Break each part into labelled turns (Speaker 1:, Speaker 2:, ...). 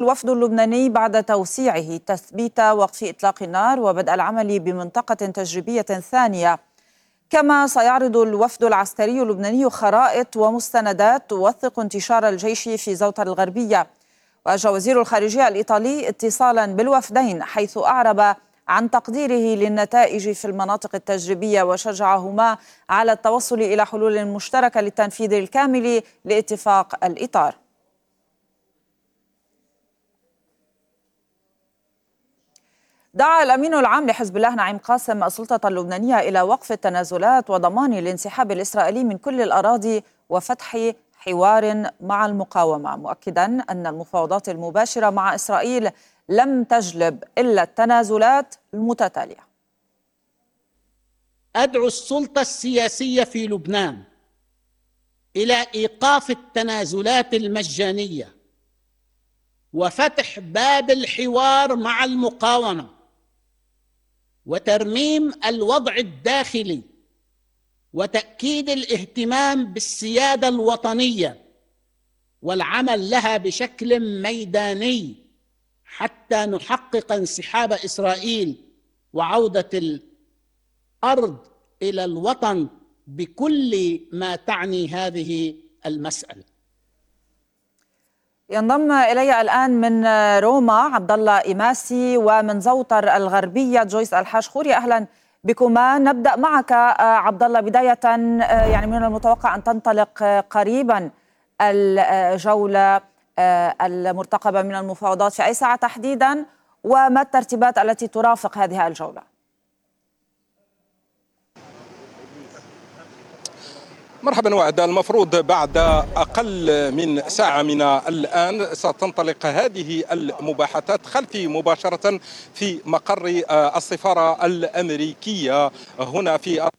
Speaker 1: الوفد اللبناني بعد توسيعه تثبيت وقف إطلاق النار وبدء العمل بمنطقة تجريبية ثانية. كما سيعرض الوفد العسكري اللبناني خرائط ومستندات توثق انتشار الجيش في زوطة الغربية. وأجرى وزير الخارجية الإيطالي اتصالا بالوفدين حيث أعرب عن تقديره للنتائج في المناطق التجريبية وشجعهما على التوصل إلى حلول مشتركة للتنفيذ الكامل لاتفاق الإطار. دعا الأمين العام لحزب الله نعيم قاسم السلطة اللبنانية إلى وقف التنازلات وضمان الانسحاب الإسرائيلي من كل الأراضي وفتح حوار مع المقاومة، مؤكدا أن المفاوضات المباشرة مع إسرائيل لم تجلب إلا التنازلات المتتالية.
Speaker 2: أدعو السلطة السياسية في لبنان إلى إيقاف التنازلات المجانية وفتح باب الحوار مع المقاومة وترميم الوضع الداخلي وتأكيد الاهتمام بالسيادة الوطنية والعمل لها بشكل ميداني حتى نحقق انسحاب إسرائيل وعودة الأرض إلى الوطن بكل ما تعني هذه المسألة.
Speaker 1: ينضم إلي الآن من روما عبد الله إماسي ومن زوطر الغربية جويس الحاشخوري. أهلا بكما. نبدأ معك عبد الله بداية، يعني من المتوقع أن تنطلق قريبا الجولة المرتقبة من المفاوضات في أي ساعة تحديدا، وما الترتيبات التي ترافق هذه الجولة؟
Speaker 3: مرحبا وعد. المفروض بعد أقل من ساعة من الآن ستنطلق هذه المباحثات خلفي مباشرة في مقر السفارة الأمريكية هنا في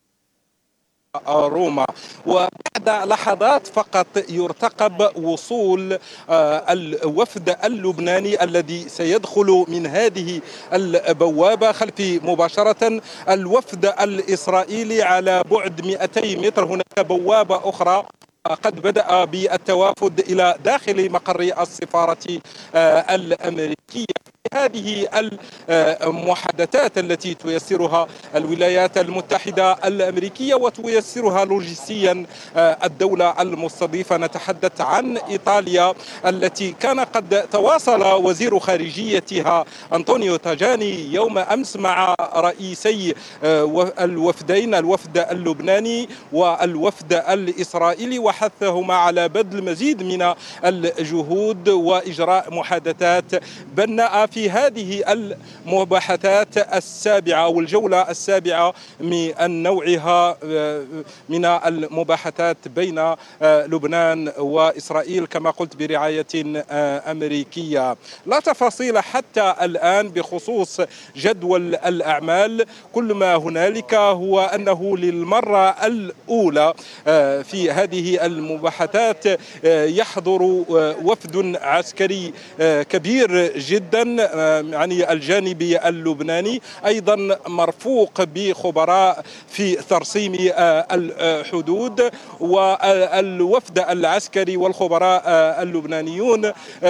Speaker 3: روما، وبعد لحظات فقط يرتقب وصول الوفد اللبناني الذي سيدخل من هذه البوابة خلفي مباشرة. الوفد الإسرائيلي على بعد 200 متر هناك بوابة أخرى قد بدأ بالتوافد إلى داخل مقر السفارة الأمريكية. هذه المحادثات التي تيسرها الولايات المتحدة الأمريكية وتيسرها لوجستيا الدولة المستضيفة. نتحدث عن إيطاليا التي كان قد تواصل وزير خارجيتها أنطونيو تاجاني يوم أمس مع رئيسي الوفدين، الوفد اللبناني والوفد الإسرائيلي، وحثهما على بذل مزيد من الجهود وإجراء محادثات بناءة في هذه المباحثات السابعة والجولة السابعة من نوعها من المباحثات بين لبنان وإسرائيل كما قلت برعاية أمريكية. لا تفاصيل حتى الآن بخصوص جدول الأعمال، كل ما هنالك هو أنه للمرة الأولى في هذه المباحثات يحضر وفد عسكري كبير جدا يعني الجانب اللبناني، أيضا مرفوق بخبراء في ترسيم الحدود، والوفد العسكري والخبراء اللبنانيون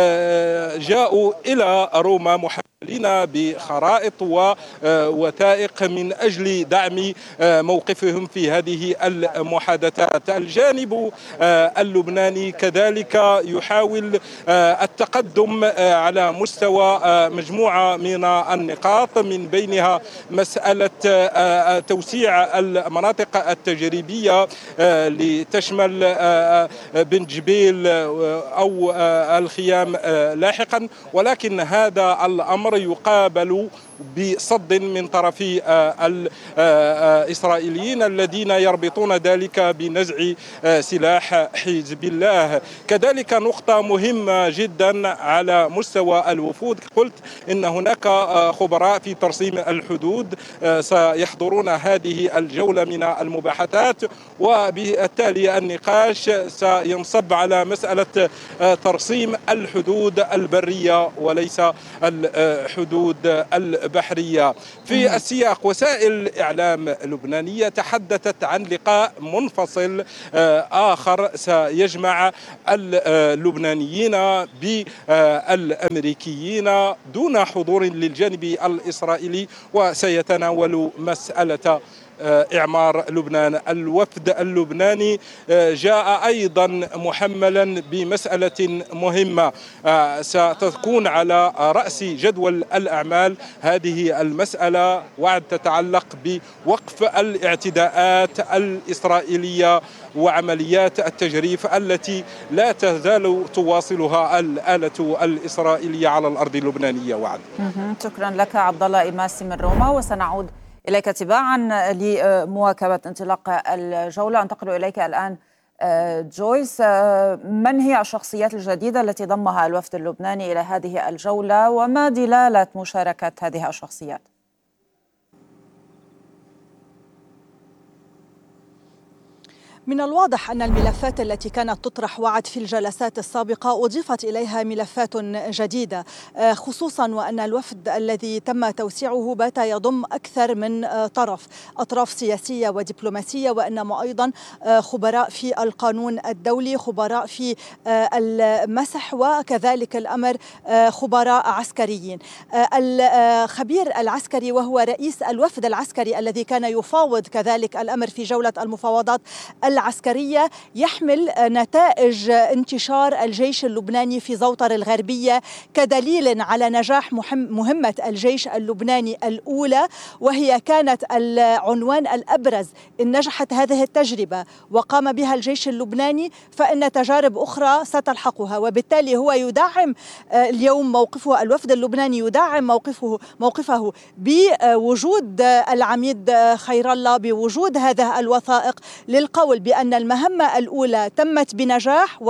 Speaker 3: جاءوا إلى روما محملين بخرائط ووثائق من أجل دعم موقفهم في هذه المحادثات. الجانب اللبناني كذلك يحاول التقدم على مستوى مجموعة من النقاط، من بينها مسألة توسيع المناطق التجريبية لتشمل بن جبيل أو الخيام لاحقا، ولكن هذا الأمر يقابل بصد من طرف الإسرائيليين الذين يربطون ذلك بنزع سلاح حزب الله. كذلك نقطة مهمة جدا على مستوى الوفود، قلت إن هناك خبراء في ترسيم الحدود سيحضرون هذه الجولة من المباحثات، وبالتالي النقاش سينصب على مسألة ترسيم الحدود البرية وليس الحدود البحرية. البحرية. في السياق وسائل الإعلام اللبنانية تحدثت عن لقاء منفصل آخر سيجمع اللبنانيين بالأمريكيين دون حضور للجانب الإسرائيلي، وسيتناول مسألة إعمار لبنان. الوفد اللبناني جاء أيضا محملا بمسألة مهمة ستكون على رأس جدول الأعمال. هذه المسألة وعد تتعلق بوقف الاعتداءات الإسرائيلية وعمليات التجريف التي لا تزال تواصلها الآلة الإسرائيلية على الأرض اللبنانية. وعد.
Speaker 1: شكرا لك عبد الله إماسي من روما، وسنعود إليك تباعا لمواكبة انطلاق الجولة. أنتقل إليك الآن جويس، من هي الشخصيات الجديدة التي ضمها الوفد اللبناني إلى هذه الجولة، وما دلالة مشاركة هذه الشخصيات؟
Speaker 4: من الواضح أن الملفات التي كانت تطرح وعد في الجلسات السابقة أضيفت إليها ملفات جديدة، خصوصا وأن الوفد الذي تم توسيعه بات يضم أكثر من أطراف سياسية ودبلوماسية، وإنما أيضا خبراء في القانون الدولي، خبراء في المسح، وكذلك الأمر خبراء عسكريين. الخبير العسكري وهو رئيس الوفد العسكري الذي كان يفاوض كذلك الأمر في جولة المفاوضات العسكرية يحمل نتائج انتشار الجيش اللبناني في زوطر الغربية كدليل على نجاح مهمة الجيش اللبناني الأولى، وهي كانت العنوان الأبرز. إن نجحت هذه التجربة وقام بها الجيش اللبناني فإن تجارب أخرى ستلحقها، وبالتالي هو يدعم اليوم موقفه، الوفد اللبناني يدعم موقفه بوجود العميد خير الله، بوجود هذه الوثائق للقول بأن المهمة الأولى تمت بنجاح،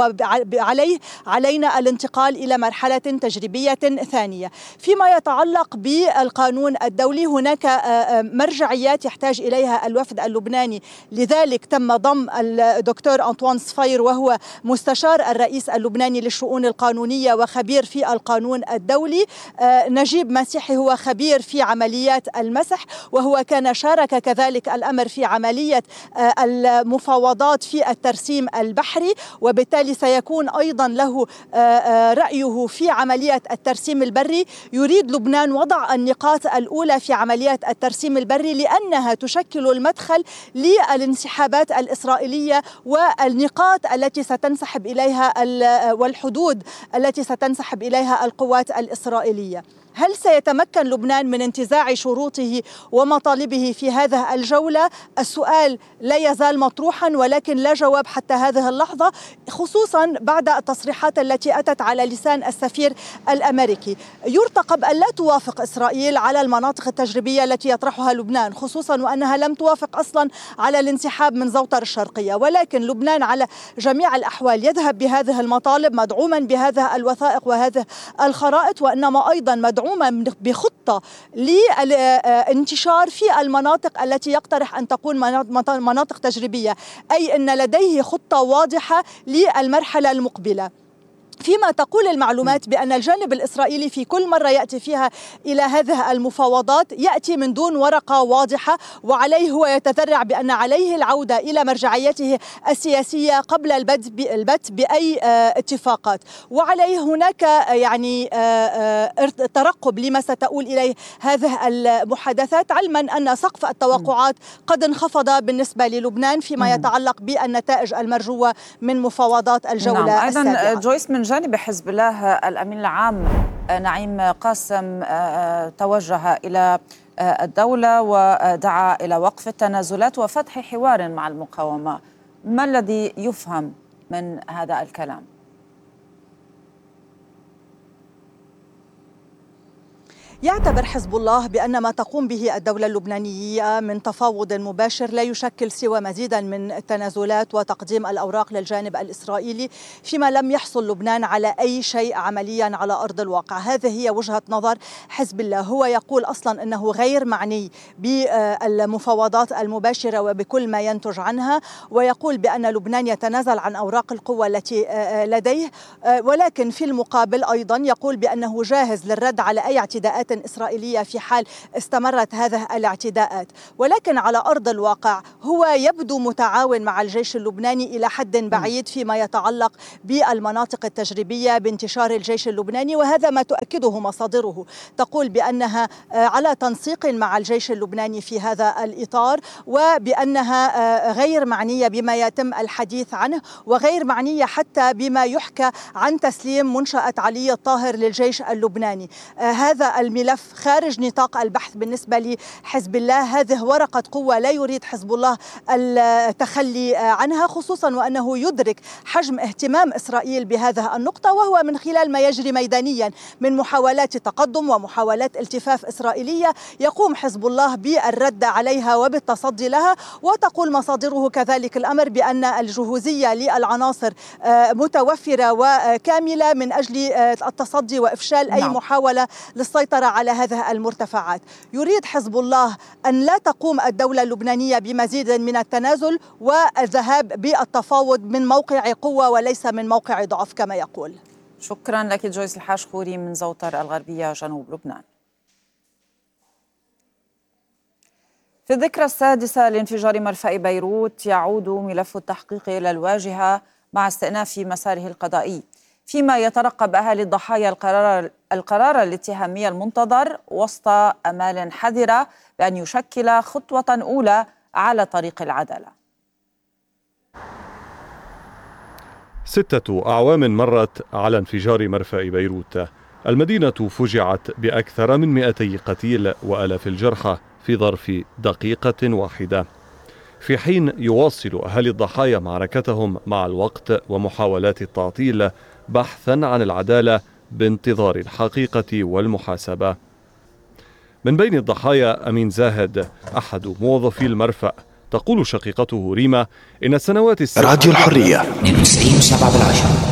Speaker 4: وعلينا الانتقال إلى مرحلة تجريبية ثانية. فيما يتعلق بالقانون الدولي هناك مرجعيات يحتاج إليها الوفد اللبناني، لذلك تم ضم الدكتور أنطوان صفير وهو مستشار الرئيس اللبناني للشؤون القانونية وخبير في القانون الدولي. نجيب مسيحي هو خبير في عمليات المسح، وهو كان شارك كذلك الأمر في عملية المفاوضات في الترسيم البحري، وبالتالي سيكون أيضا له رأيه في عملية الترسيم البري. يريد لبنان وضع النقاط الأولى في عملية الترسيم البري لأنها تشكل المدخل للانسحابات الإسرائيلية والنقاط التي ستنسحب إليها والحدود التي ستنسحب إليها القوات الإسرائيلية. هل سيتمكن لبنان من انتزاع شروطه ومطالبه في هذه الجولة؟ السؤال لا يزال مطروحا، ولكن لا جواب حتى هذه اللحظة، خصوصا بعد التصريحات التي أتت على لسان السفير الأمريكي. يرتقب أن لا توافق إسرائيل على المناطق التجريبية التي يطرحها لبنان، خصوصا وأنها لم توافق أصلا على الانسحاب من زوطر الشرقية، ولكن لبنان على جميع الأحوال يذهب بهذه المطالب مدعوما بهذه الوثائق وهذه الخرائط، وإنما أيضا مدعوما بخطة للانتشار في المناطق التي يقترح أن تكون مناطق تجريبية، أي أن لديه خطة واضحة للمرحلة المقبلة. فيما تقول المعلومات بأن الجانب الإسرائيلي في كل مرة يأتي فيها إلى هذه المفاوضات يأتي من دون ورقة واضحة، وعليه هو يتذرع بأن عليه العودة إلى مرجعيته السياسية قبل البت بأي اتفاقات، وعليه هناك يعني ترقب لما ستؤول إليه هذه المحادثات، علما أن سقف التوقعات قد انخفض بالنسبة للبنان فيما يتعلق بالنتائج المرجوة من مفاوضات الجولة السابقة.
Speaker 1: أيضا جويس، من جانب حزب الله الأمين العام نعيم قاسم توجه إلى الدولة ودعا إلى وقف التنازلات وفتح حوار مع المقاومة. ما الذي يفهم من هذا الكلام؟
Speaker 4: يعتبر حزب الله بأن ما تقوم به الدولة اللبنانية من تفاوض مباشر لا يشكل سوى مزيدا من التنازلات وتقديم الأوراق للجانب الإسرائيلي، فيما لم يحصل لبنان على أي شيء عمليا على أرض الواقع. هذه هي وجهة نظر حزب الله. هو يقول أصلا أنه غير معني بالمفاوضات المباشرة وبكل ما ينتج عنها، ويقول بأن لبنان يتنازل عن أوراق القوة التي لديه، ولكن في المقابل أيضا يقول بأنه جاهز للرد على أي اعتداءات قوات إسرائيلية في حال استمرت هذه الاعتداءات. ولكن على أرض الواقع هو يبدو متعاون مع الجيش اللبناني إلى حد بعيد فيما يتعلق بالمناطق التجريبية بانتشار الجيش اللبناني، وهذا ما تؤكده مصادره، تقول بأنها على تنسيق مع الجيش اللبناني في هذا الإطار، وبأنها غير معنية بما يتم الحديث عنه، وغير معنية حتى بما يحكى عن تسليم منشأة علي الطاهر للجيش اللبناني. هذا الملف خارج نطاق البحث بالنسبة لحزب الله. هذه ورقة قوة لا يريد حزب الله التخلي عنها، خصوصا وأنه يدرك حجم اهتمام إسرائيل بهذه النقطة، وهو من خلال ما يجري ميدانيا من محاولات تقدم ومحاولات التفاف إسرائيلية يقوم حزب الله بالرد عليها وبالتصدي لها. وتقول مصادره كذلك الأمر بأن الجهوزية للعناصر متوفرة وكاملة من أجل التصدي وإفشال أي محاولة للسيطرة على هذه المرتفعات. يريد حزب الله أن لا تقوم الدولة اللبنانية بمزيد من التنازل والذهاب بالتفاوض من موقع قوة وليس من موقع ضعف كما يقول.
Speaker 1: شكرا لك جويس الحاشخوري من زوطر الغربية جنوب لبنان. في الذكرى السادسة لانفجار مرفأ بيروت يعود ملف التحقيق إلى الواجهة مع استئناف مساره القضائي، فيما يترقب أهالي الضحايا القرار الاتهامي المنتظر وسط آمال حذرة بأن يشكل خطوة أولى على طريق العدالة.
Speaker 5: 6 أعوام مرت على انفجار مرفأ بيروت. المدينة فجعت بأكثر من 200 قتيل وآلاف الجرحى في ظرف دقيقة واحدة، في حين يواصل أهالي الضحايا معركتهم مع الوقت ومحاولات التعطيل بحثا عن العدالة بانتظار الحقيقة والمحاسبة. من بين الضحايا أمين زاهد أحد موظفي المرفأ. تقول شقيقته ريما إن السنوات
Speaker 6: راديو الحرية 92.7.